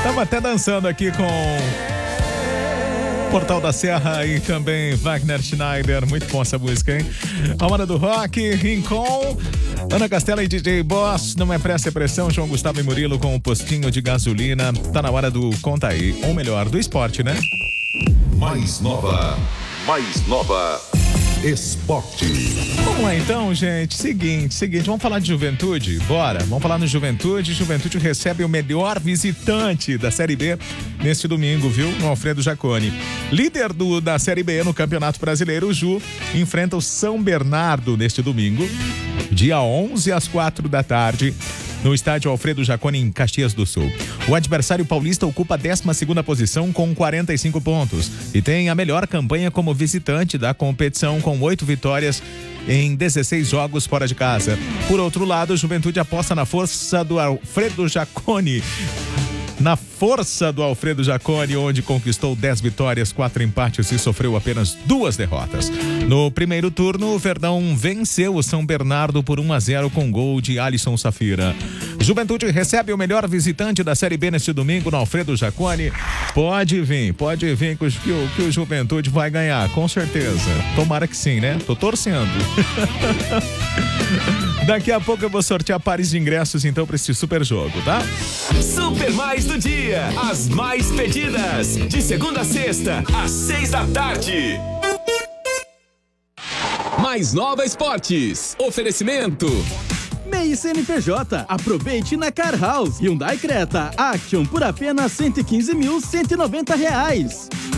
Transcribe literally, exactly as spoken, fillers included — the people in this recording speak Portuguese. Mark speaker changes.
Speaker 1: Tava até dançando aqui com Portal da Serra e também Wagner Schneider. Muito bom essa música, hein? A hora do rock, Rincon, Ana Castela e D J Boss. Não é pressa, é pressão. João Gustavo e Murilo com o postinho de gasolina. Tá na hora do Conta Aí. Ou melhor, do esporte, né?
Speaker 2: Mais nova, mais nova. Esporte.
Speaker 1: Vamos lá então, gente. Seguinte, seguinte, vamos falar de Juventude? Bora, vamos falar no Juventude. Juventude recebe o melhor visitante da Série B neste domingo, viu? No Alfredo Jaconi. Líder do, da Série B no Campeonato Brasileiro, o Ju enfrenta o São Bernardo neste domingo, dia onze às quatro da tarde. No estádio Alfredo Jaconi, em Caxias do Sul. O adversário paulista ocupa a décima segunda posição com quarenta e cinco pontos e tem a melhor campanha como visitante da competição, com oito vitórias em dezesseis jogos fora de casa. Por outro lado, o Juventude aposta na força do Alfredo Jaconi. Na força do Alfredo Jaconi, onde conquistou dez vitórias, quatro empates e sofreu apenas duas derrotas. No primeiro turno, o Verdão venceu o São Bernardo por um a zero com gol de Alisson Safira. Juventude recebe o melhor visitante da Série B neste domingo no Alfredo Jaconi. Pode vir, pode vir que o, que o, que o Juventude vai ganhar, com certeza. Tomara que sim, né? Tô torcendo. Daqui a pouco eu vou sortear pares de ingressos então para esse super jogo, tá?
Speaker 3: Super Mais do Dia, as mais pedidas, de segunda a sexta, às seis da tarde. Mais Nova Esportes, oferecimento
Speaker 4: M E I C N P J, aproveite na Car House. Hyundai Creta Action por apenas cento e quinze mil, cento e noventa reais.